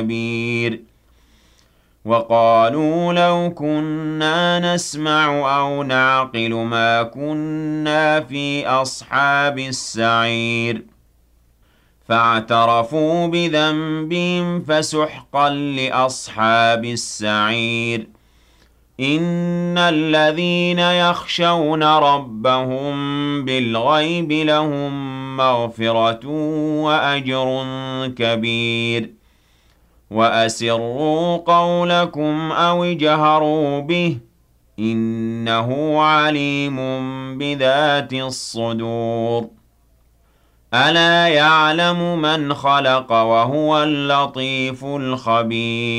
كبير وقالوا لو كنا نسمع أو نعقل ما كنا في أصحاب السعير فاعترفوا بذنبهم فسحقا لأصحاب السعير إن الذين يخشون ربهم بالغيب لهم مغفرة وأجر كبير وأسروا قولكم أو اجهروا به إنه عليم بذات الصدور ألا يعلم من خلق وهو اللطيف الخبير